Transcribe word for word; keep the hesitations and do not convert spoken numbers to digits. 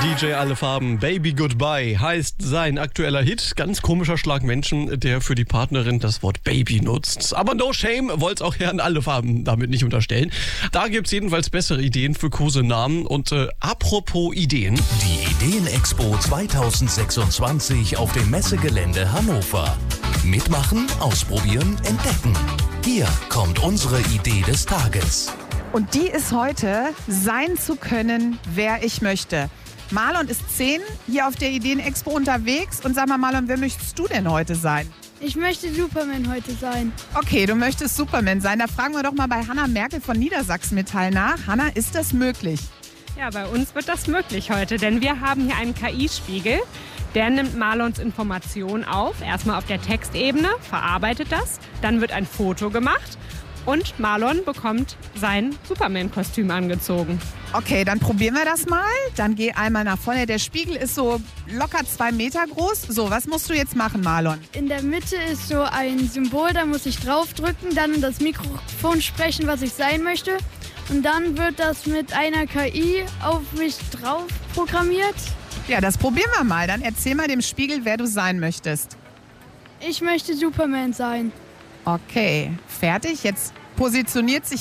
D J Alle Farben, Baby Goodbye heißt sein aktueller Hit. Ganz komischer Schlag Menschen, der für die Partnerin das Wort Baby nutzt. Aber no shame, wollte es auch Herrn Alle Farben damit nicht unterstellen. Da gibt's jedenfalls bessere Ideen für Kosenamen. Und äh, apropos Ideen. Die Ideenexpo zweitausendsechsundzwanzig auf dem Messegelände Hannover. Mitmachen, ausprobieren, entdecken. Hier kommt unsere Idee des Tages. Und die ist heute, sein zu können, wer ich möchte. Marlon ist zehn, hier auf der Ideenexpo unterwegs. Und sag mal, Marlon, wer möchtest du denn heute sein? Ich möchte Superman heute sein. Okay, du möchtest Superman sein. Da fragen wir doch mal bei Hanna Merkel von Niedersachsen Metall nach. Hanna, ist das möglich? Ja, bei uns wird das möglich heute, denn wir haben hier einen K I-Spiegel. Der nimmt Marlons Informationen auf, erstmal auf der Textebene, verarbeitet das, dann wird ein Foto gemacht und Marlon bekommt sein Superman-Kostüm angezogen. Okay, dann probieren wir das mal. Dann geh einmal nach vorne. Der Spiegel ist so locker zwei Meter groß. So, was musst du jetzt machen, Marlon? In der Mitte ist so ein Symbol, da muss ich draufdrücken, dann in das Mikrofon sprechen, was ich sein möchte. Und dann wird das mit einer K I auf mich drauf programmiert. Ja, das probieren wir mal. Dann erzähl mal dem Spiegel, wer du sein möchtest. Ich möchte Superman sein. Okay, fertig. Jetzt positioniert sich